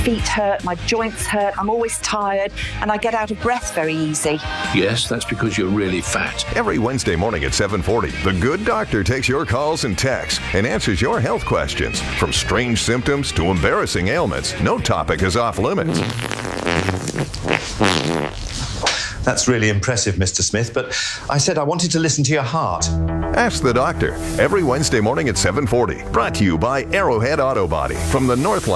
feet hurt, my joints hurt, I'm always tired, and I get out of breath very easy. Yes, that's because you're really fat. Every Wednesday morning at 7:40, The Good Doctor takes your calls and texts and answers your health questions. From strange symptoms to embarrassing ailments, no topic is off limits. That's really impressive, Mr. Smith, but I said I wanted to listen to your heart. Ask the Doctor, every Wednesday morning at 7:40. Brought to you by Arrowhead Auto Body from the Northland.